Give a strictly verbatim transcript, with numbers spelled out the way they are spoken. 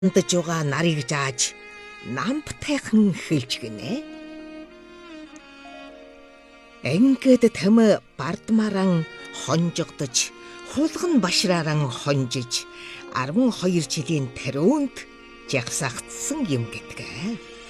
Дж байгаа нарыг зааж намтайхан хэлж гинэ. Ингээд тэм бардмаран хонжогдож, хулган башрааран хонжиж, арван хоёр жилийн тарионд жагсаагдсан юм гэдгээ.